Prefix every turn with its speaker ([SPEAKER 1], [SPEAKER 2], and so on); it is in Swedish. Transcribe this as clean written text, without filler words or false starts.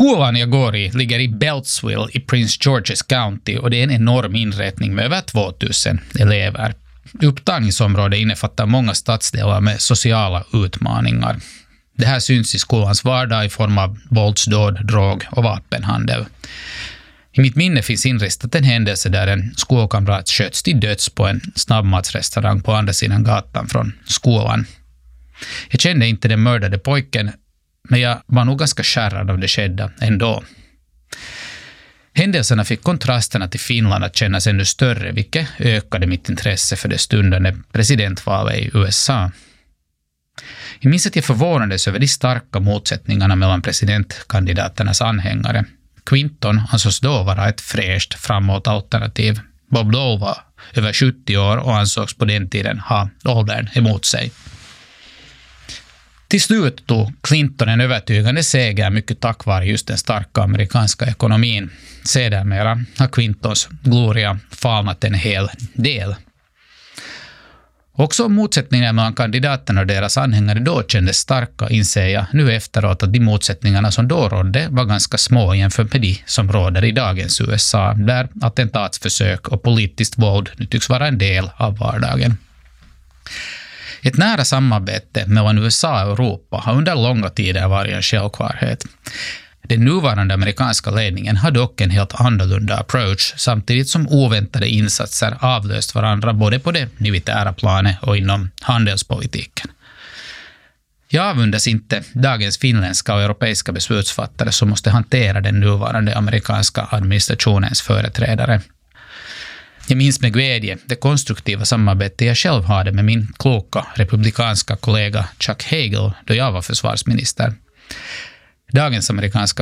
[SPEAKER 1] Skolan jag går i ligger i Beltsville i Prince George's County och det är en enorm inrättning med över 2000 elever. Upptagningsområdet innefattar många stadsdelar med sociala utmaningar. Det här syns i skolans vardag i form av våldsdåd, drog och vapenhandel. I mitt minne finns inristat en händelse där en skolkamrat sköts till döds på en snabbmatsrestaurang på andra sidan gatan från skolan. Jag kände inte den mördade pojken, men jag var nog ganska skärrad av det skedda ändå. Händelserna fick kontrasterna till Finland att kännas ännu större, vilket ökade mitt intresse för det stundande presidentvalet i USA. Jag minns att jag förvånades över de starka motsättningarna mellan presidentkandidaternas anhängare. Clinton ansågs då vara ett fräscht framåt alternativ. Bob Dole var över 70 år och ansågs på den tiden ha åldern emot sig. Till slut tog Clinton en övertygande seger mycket tack vare just den starka amerikanska ekonomin. Sedermera har Clintons gloria falnat en hel del. Också motsättningarna mellan kandidaterna och deras anhängare då kändes starka, inser jag nu efteråt att de motsättningarna som då rådde var ganska små jämfört med de som råder i dagens USA, där attentatsförsök och politiskt våld nu tycks vara en del av vardagen. Ett nära samarbete mellan USA och Europa har under långa tider varit en självklarhet. Den nuvarande amerikanska ledningen har dock en helt annorlunda approach, samtidigt som oväntade insatser avlöst varandra både på det militära planet och inom handelspolitiken. Jag avundas inte dagens finländska och europeiska beslutsfattare som måste hantera den nuvarande amerikanska administrationens företrädare. Jag minns med glädje det konstruktiva samarbete jag själv hade med min kloka republikanska kollega Chuck Hagel då jag var försvarsminister. Dagens amerikanska